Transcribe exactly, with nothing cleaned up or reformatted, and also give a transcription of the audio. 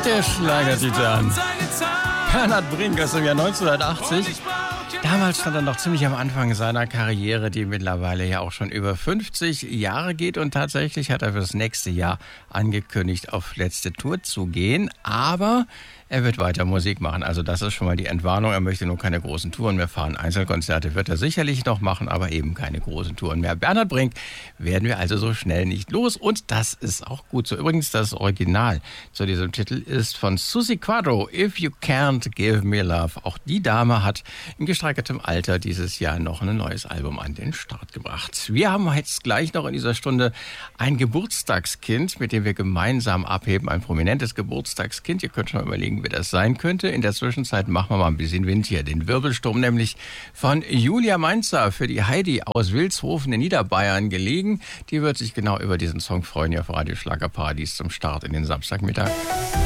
Der Schlagertitan Bernhard Brink aus dem Jahr neunzehnhundertachtzig. Damals stand er noch ziemlich am Anfang seiner Karriere, die mittlerweile ja auch schon über fünfzig Jahre geht. Und tatsächlich hat er für das nächste Jahr angekündigt, auf letzte Tour zu gehen. Aber er wird weiter Musik machen. Also das ist schon mal die Entwarnung. Er möchte nur keine großen Touren mehr fahren. Einzelkonzerte wird er sicherlich noch machen, aber eben keine großen Touren mehr. Bernhard Brink werden wir also so schnell nicht los. Und das ist auch gut so. Übrigens, das Original zu diesem Titel ist von Suzi Quatro, If You Can't Give Me Love. Auch die Dame hat in gesteigertem Alter dieses Jahr noch ein neues Album an den Start gebracht. Wir haben jetzt gleich noch in dieser Stunde ein Geburtstagskind, mit dem wir gemeinsam abheben. Ein prominentes Geburtstagskind. Ihr könnt schon mal überlegen, wer das sein könnte. In der Zwischenzeit machen wir mal ein bisschen Wind hier. Den Wirbelsturm nämlich von Julia Mainzer für die Heidi aus Wilshofen in Niederbayern gelegen. Die wird sich genau über diesen Song freuen, hier auf Radio Schlagerparadies zum Start in den Samstagmittag.